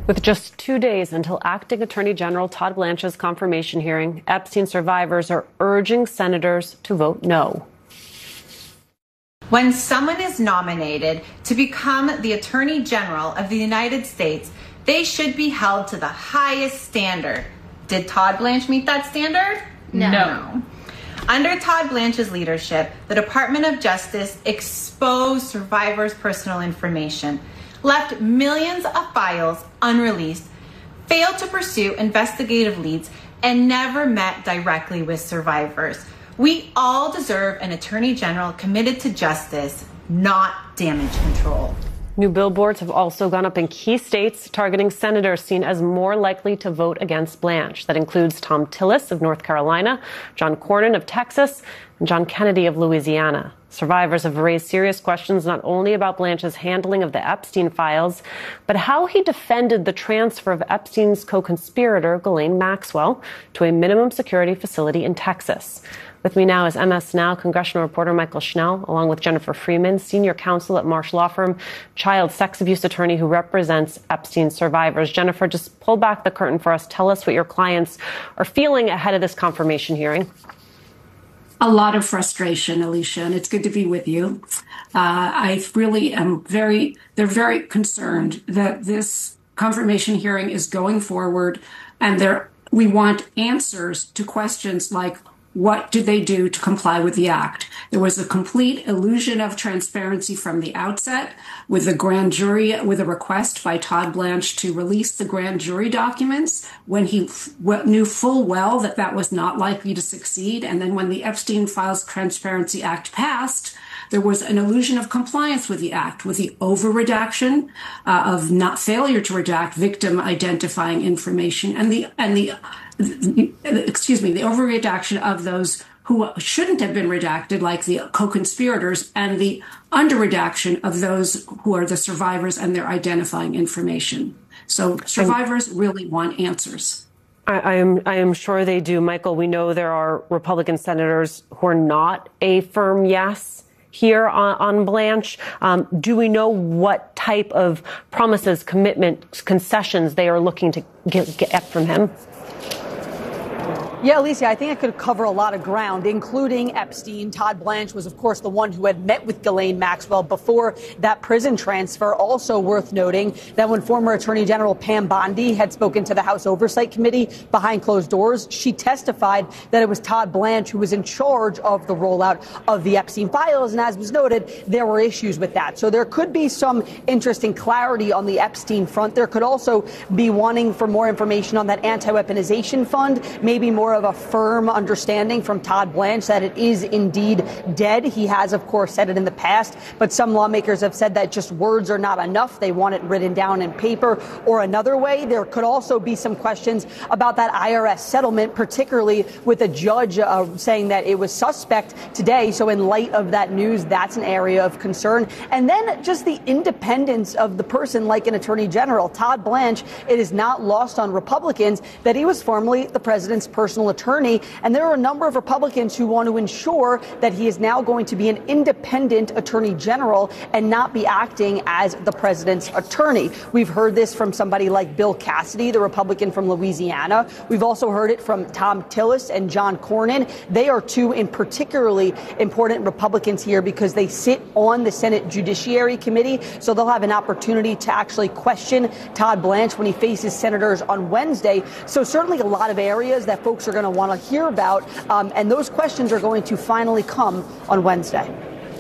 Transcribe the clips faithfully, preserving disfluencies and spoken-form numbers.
With just two days until acting Attorney General Todd Blanche's confirmation hearing, Epstein survivors are urging senators to vote no. When someone is nominated to become the Attorney General of the United States, they should be held to the highest standard. Did Todd Blanche meet that standard? No. no. Under Todd Blanche's leadership, the Department of Justice exposed survivors' personal information, left millions of files unreleased, failed to pursue investigative leads, and never met directly with survivors. We all deserve an Attorney General committed to justice, not damage control. New billboards have also gone up in key states targeting senators seen as more likely to vote against Blanche. That includes Thom Tillis of North Carolina, John Cornyn of Texas, and John Kennedy of Louisiana. Survivors have raised serious questions not only about Blanche's handling of the Epstein files, but how he defended the transfer of Epstein's co-conspirator, Ghislaine Maxwell, to a minimum security facility in Texas. With me now is M S Now congressional reporter Michael Schnell, along with Jennifer Freeman, senior counsel at Marsh Law Firm, child sex abuse attorney who represents Epstein survivors. Jennifer, just pull back the curtain for us. Tell us what your clients are feeling ahead of this confirmation hearing. A lot of frustration, Alicia, and it's good to be with you. Uh, I really am very, they're very concerned that this confirmation hearing is going forward, and they're, we want answers to questions like, what did they do to comply with the act? There was a complete illusion of transparency from the outset with the grand jury, with a request by Todd Blanche to release the grand jury documents when he f- knew full well that that was not likely to succeed. And then when the Epstein Files Transparency Act passed, there was an illusion of compliance with the act, with the over-redaction uh, of not failure to redact victim identifying information and the and the excuse me, the over-redaction of those who shouldn't have been redacted, like the co-conspirators, and the under-redaction of those who are the survivors and their identifying information. So survivors really want answers. I, I am I am sure they do. Michael, we know there are Republican senators who are not a firm yes here on, on Blanche. Um, do we know what type of promises, commitments, concessions they are looking to get, get from him? Yeah, Alicia, I think I could cover a lot of ground, including Epstein. Todd Blanche was, of course, the one who had met with Ghislaine Maxwell before that prison transfer. Also worth noting that when former Attorney General Pam Bondi had spoken to the House Oversight Committee behind closed doors, she testified that it was Todd Blanche who was in charge of the rollout of the Epstein files. And as was noted, there were issues with that. So there could be some interesting clarity on the Epstein front. There could also be wanting for more information on that anti-weaponization fund, maybe more of a firm understanding from Todd Blanche that it is indeed dead. He has, of course, said it in the past, but some lawmakers have said that just words are not enough. They want it written down in paper or another way. There could also be some questions about that I R S settlement, particularly with a judge uh, saying that it was suspect today. So in light of that news, that's an area of concern. And then just the independence of the person like an attorney general. Todd Blanche, it is not lost on Republicans that he was formerly the president's personal attorney. And there are a number of Republicans who want to ensure that he is now going to be an independent attorney general and not be acting as the president's attorney. We've heard this from somebody like Bill Cassidy, the Republican from Louisiana. We've also heard it from Thom Tillis and John Cornyn. They are two in particularly important Republicans here because they sit on the Senate Judiciary Committee. So they'll have an opportunity to actually question Todd Blanche when he faces senators on Wednesday. So certainly a lot of areas that folks are going to want to hear about. Um, and those questions are going to finally come on Wednesday.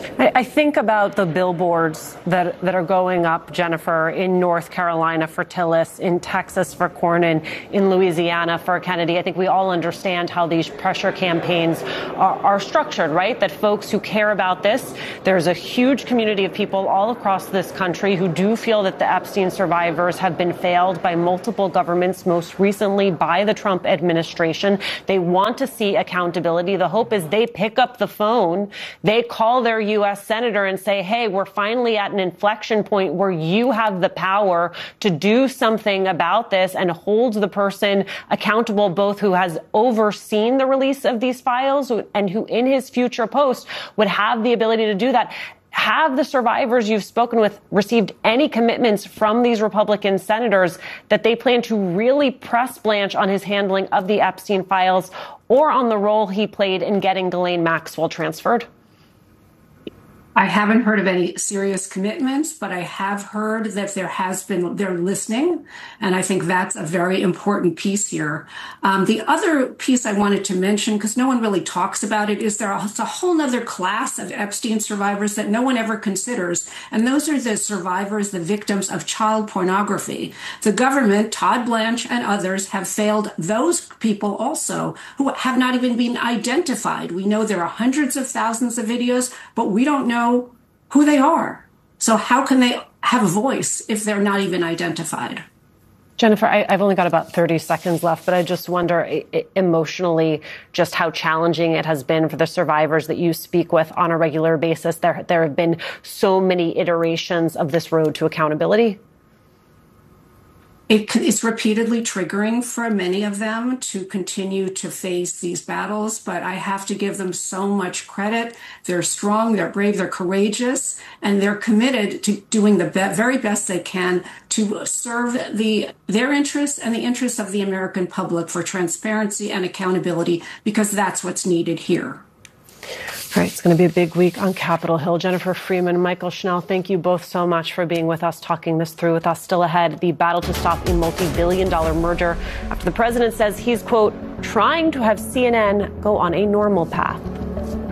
I think about the billboards that that are going up, Jennifer, in North Carolina for Tillis, in Texas for Cornyn, in Louisiana for Kennedy. I think we all understand how these pressure campaigns are, are structured, right? That folks who care about this, there's a huge community of people all across this country who do feel that the Epstein survivors have been failed by multiple governments, most recently by the Trump administration. They want to see accountability. The hope is they pick up the phone, they call their U S senator and say, hey, we're finally at an inflection point where you have the power to do something about this and hold the person accountable, both who has overseen the release of these files and who in his future post would have the ability to do that. have the survivors you've spoken with received any commitments from these Republican senators that they plan to really press Blanche on his handling of the Epstein files or on the role he played in getting Ghislaine Maxwell transferred? I haven't heard of any serious commitments, but I have heard that there has been, they're listening. And I think that's a very important piece here. Um, the other piece I wanted to mention, because no one really talks about it, is there a, a whole other class of Epstein survivors that no one ever considers. And those are the survivors, the victims of child pornography. The government, Todd Blanche and others, have failed those people also who have not even been identified. We know there are hundreds of thousands of videos, but we don't know who they are. So how can they have a voice if they're not even identified? Jennifer, I, I've only got about thirty seconds left, but I just wonder I, I, emotionally just how challenging it has been for the survivors that you speak with on a regular basis. There, there have been so many iterations of this road to accountability. It, it's repeatedly triggering for many of them to continue to face these battles, but I have to give them so much credit. They're strong, they're brave, they're courageous, and they're committed to doing the be- very best they can to serve the their interests and the interests of the American public for transparency and accountability, because that's what's needed here. All right, it's going to be a big week on Capitol Hill. Jennifer Freeman, Michael Schnell, thank you both so much for being with us, talking this through with us. Still ahead, the battle to stop a multi-billion dollar merger after the president says he's, quote, trying to have C N N go on a normal path.